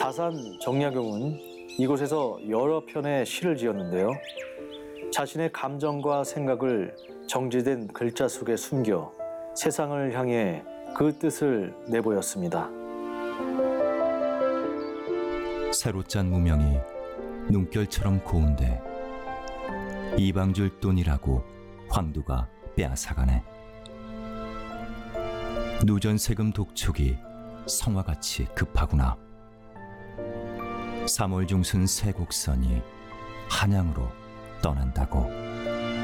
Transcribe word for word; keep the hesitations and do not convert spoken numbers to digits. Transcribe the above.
다산 정약용은 이곳에서 여러 편의 시를 지었는데요. 자신의 감정과 생각을 정제된 글자 속에 숨겨 세상을 향해 그 뜻을 내보였습니다. 새로 짠 무명이 눈결처럼 고운데 이방줄 돈이라고 황두가 빼앗아가네. 누전세금 독촉이 성화같이 급하구나. 삼월 중순 새 곡선이 한양으로 떠난다고.